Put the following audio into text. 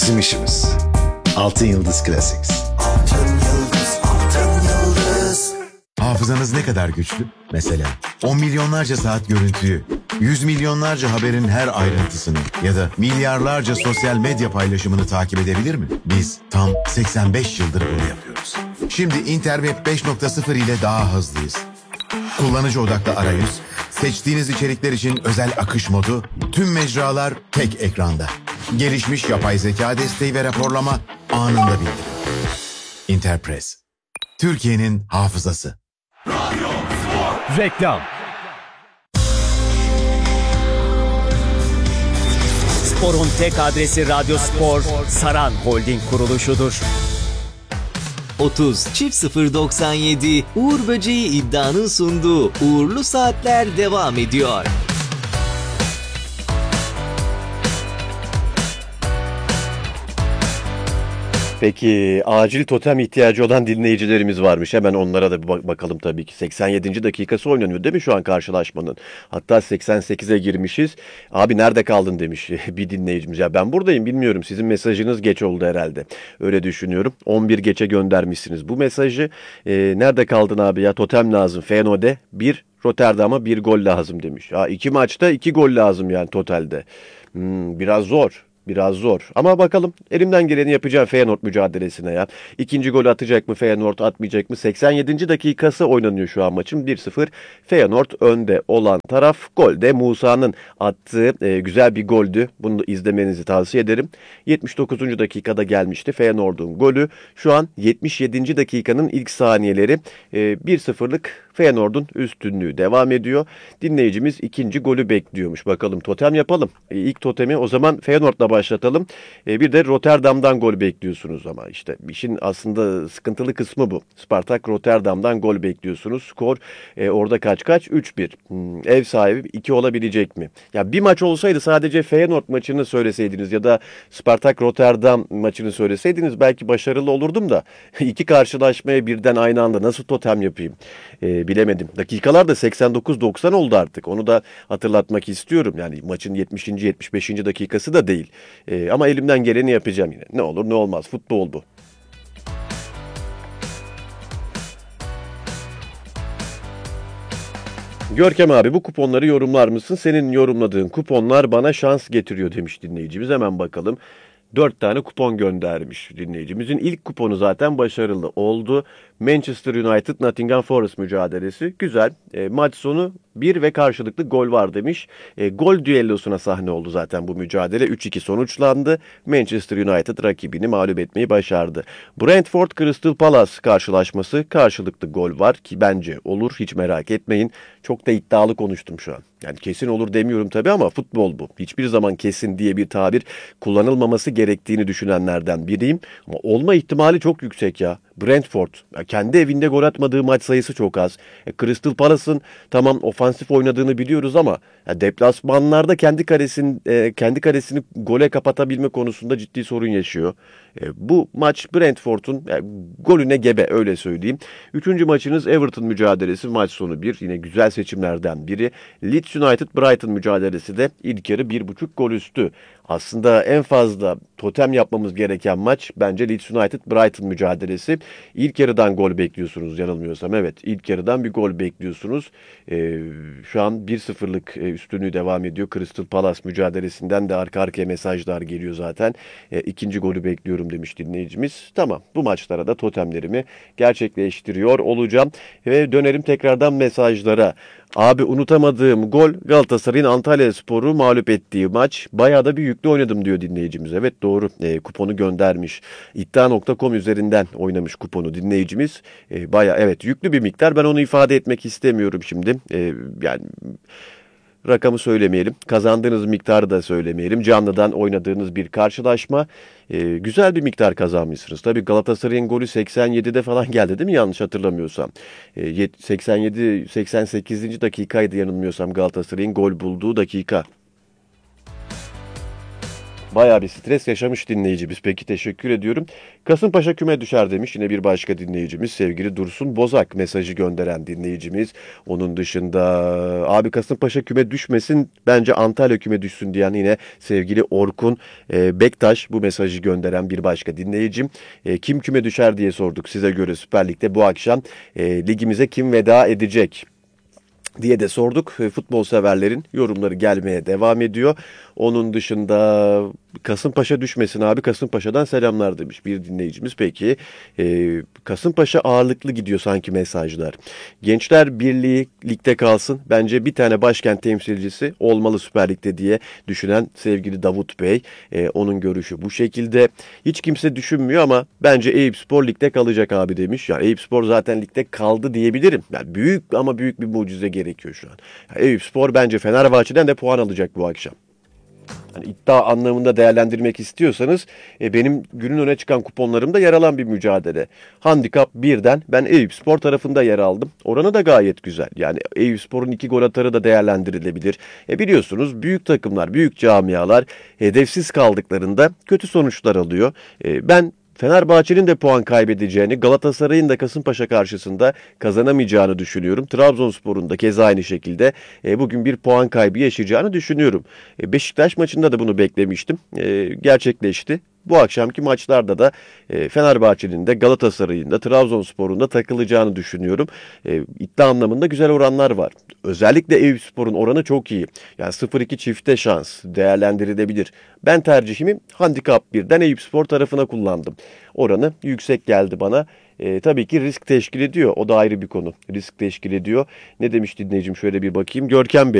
Bizim işimiz. Altın Yıldız Classics. Hafızanız ne kadar güçlü? Mesela 10 milyonlarca saat görüntüyü, 100 milyonlarca haberin her ayrıntısını ya da milyarlarca sosyal medya paylaşımını takip edebilir mi? Biz tam 85 yıldır bunu yapıyoruz. Şimdi Interweb 5.0 ile daha hızlıyız. Kullanıcı odaklı arayüz, seçtiğiniz içerikler için özel akış modu, tüm mecralar tek ekranda. Gelişmiş yapay zeka desteği ve raporlama anında bildirim. Interpress, Türkiye'nin hafızası. Reklam. Spor'un tek adresi Radyo Spor, Saran Holding kuruluşudur. 30.097 Uğur Böceği iddianın sunduğu Uğurlu Saatler devam ediyor. Peki acil totem ihtiyacı olan dinleyicilerimiz varmış. Hemen onlara da bir bakalım tabii ki. 87. dakikası oynanıyor değil mi şu an karşılaşmanın? Hatta 88'e girmişiz. Abi nerede kaldın demiş bir dinleyicimiz. Ya ben buradayım, bilmiyorum. Sizin mesajınız geç oldu herhalde. Öyle düşünüyorum. 11 geçe göndermişsiniz bu mesajı. Nerede kaldın abi ya, totem lazım. Feyenoord'e 1, Rotterdam'a 1 gol lazım demiş. Ha, 2 maçta 2 gol lazım yani totalde. Biraz zor. Biraz zor. Ama bakalım, elimden geleni yapacağım Feyenoord mücadelesine ya. İkinci golü atacak mı Feyenoord, atmayacak mı? 87. dakikası oynanıyor şu an maçın. 1-0 Feyenoord önde olan taraf. Gol de Musa'nın attığı güzel bir goldü. Bunu da izlemenizi tavsiye ederim. 79. dakikada gelmişti Feyenoord'un golü. Şu an 77. dakikanın ilk saniyeleri. 1-0'lık Feyenoord'un üstünlüğü devam ediyor. Dinleyicimiz ikinci golü bekliyormuş. Bakalım totem yapalım. İlk totemi o zaman Feyenoord'la başlatalım. Bir de Rotterdam'dan gol bekliyorsunuz ama işte işin aslında sıkıntılı kısmı bu. Spartak Rotterdam'dan gol bekliyorsunuz. Skor orada kaç? 3-1. Ev sahibi 2 olabilecek mi? Ya bir maç olsaydı sadece Feyenoord maçını söyleseydiniz ya da Spartak Rotterdam maçını söyleseydiniz belki başarılı olurdum da iki karşılaşmaya birden aynı anda nasıl totem yapayım? Bilemedim. Dakikalar da 89-90 oldu artık. Onu da hatırlatmak istiyorum. Yani maçın 70. 75. dakikası da değil. Ama elimden geleni yapacağım yine. Ne olur ne olmaz. Futbol bu. Görkem abi, bu kuponları yorumlar mısın? Senin yorumladığın kuponlar bana şans getiriyor demiş dinleyicimiz. Hemen bakalım. 4 tane kupon göndermiş dinleyicimizin. İlk kuponu zaten başarılı oldu. Manchester United Nottingham Forest mücadelesi. Güzel. Maç sonu 1 ve karşılıklı gol var demiş. Gol düellosuna sahne oldu zaten bu mücadele. 3-2 sonuçlandı. Manchester United rakibini mağlup etmeyi başardı. Brentford Crystal Palace karşılaşması, karşılıklı gol var ki bence olur. Hiç merak etmeyin. Çok da iddialı konuştum şu an. Yani kesin olur demiyorum tabii ama futbol bu. Hiçbir zaman kesin diye bir tabir kullanılmaması gerektiğini düşünenlerden biriyim. Ama olma ihtimali çok yüksek ya. Brentford kendi evinde gol atmadığı maç sayısı çok az. Crystal Palace'ın tamam ofansif oynadığını biliyoruz ama deplasmanlarda kendi kalesini gole kapatabilme konusunda ciddi sorun yaşıyor. Bu maç Brentford'un golüne gebe, öyle söyleyeyim. Üçüncü maçınız Everton mücadelesi, maç sonu 1. Yine güzel seçimlerden biri. Leeds United Brighton mücadelesi de ilk yarı 1.5 gol üstü. Aslında en fazla totem yapmamız gereken maç bence Leeds United Brighton mücadelesi. İlk yarıdan gol bekliyorsunuz yanılmıyorsam. Evet, ilk yarıdan bir gol bekliyorsunuz. Şu an 1-0'lık üstünlüğü devam ediyor. Crystal Palace mücadelesinden de arka arkaya mesajlar geliyor zaten. İkinci golü bekliyorum demiş dinleyicimiz. Tamam, bu maçlara da totemlerimi gerçekleştiriyor olacağım. Ve dönelim tekrardan mesajlara. Abi unutamadığım gol Galatasaray'ın Antalyaspor'u mağlup ettiği maç. Bayağı da bir yüklü oynadım diyor dinleyicimiz. Evet, doğru. Kuponu göndermiş. İddia.com üzerinden oynamış kuponu dinleyicimiz. Bayağı evet, yüklü bir miktar. Ben onu ifade etmek istemiyorum şimdi. Yani rakamı söylemeyelim. Kazandığınız miktarı da söylemeyelim. Canlıdan oynadığınız bir karşılaşma. Güzel bir miktar kazanmışsınız. Tabii Galatasaray'ın golü 87'de falan geldi değil mi? Yanlış hatırlamıyorsam. 87-88. dakikaydı yanılmıyorsam Galatasaray'ın gol bulduğu dakika. Bayağı bir stres yaşamış dinleyicimiz. Peki, teşekkür ediyorum. Kasımpaşa küme düşer demiş yine bir başka dinleyicimiz. Sevgili Dursun Bozak mesajı gönderen dinleyicimiz. Onun dışında abi Kasımpaşa küme düşmesin, bence Antalya küme düşsün diyen yine sevgili Orkun Bektaş bu mesajı gönderen bir başka dinleyicim. Kim küme düşer diye sorduk. Size göre Süper Lig'de bu akşam ligimize kim veda edecek diye de sorduk. Futbol severlerin yorumları gelmeye devam ediyor. Onun dışında Kasımpaşa düşmesin abi, Kasımpaşa'dan selamlar demiş bir dinleyicimiz. Peki Kasımpaşa ağırlıklı gidiyor sanki mesajlar. Gençler Birliği ligde kalsın. Bence bir tane başkent temsilcisi olmalı Süper Lig'de diye düşünen sevgili Davut Bey. Onun görüşü bu şekilde. Hiç kimse düşünmüyor ama bence Eyüpspor ligde kalacak abi demiş. Yani Eyüpspor zaten ligde kaldı diyebilirim. Yani büyük ama büyük bir mucize gerekiyor şu an. Yani Eyüpspor bence Fenerbahçe'den de puan alacak bu akşam. Hani iddia anlamında değerlendirmek istiyorsanız benim günün öne çıkan kuponlarımda yer alan bir mücadele. Handikap 1'den ben Eyüpspor tarafında yer aldım. Oranı da gayet güzel. Yani Eyüpspor'un 2 gol atarı da değerlendirilebilir. Biliyorsunuz büyük takımlar, büyük camialar hedefsiz kaldıklarında kötü sonuçlar alıyor. Ben Fenerbahçe'nin de puan kaybedeceğini, Galatasaray'ın da Kasımpaşa karşısında kazanamayacağını düşünüyorum. Trabzonspor'un da keza aynı şekilde bugün bir puan kaybı yaşayacağını düşünüyorum. Beşiktaş maçında da bunu beklemiştim. Gerçekleşti. Bu akşamki maçlarda da Fenerbahçe'nin de Galatasaray'ın da Trabzonspor'un da takılacağını düşünüyorum. İddia anlamında güzel oranlar var. Özellikle Eyüpspor'un oranı çok iyi. Yani 0-2 çifte şans değerlendirilebilir. Ben tercihimi handikap 1'den Eyüpspor tarafına kullandım. Oranı yüksek geldi bana. Tabii ki risk teşkil ediyor. O da ayrı bir konu. Risk teşkil ediyor. Ne demiş dinleyicim, şöyle bir bakayım. Görkem Bey.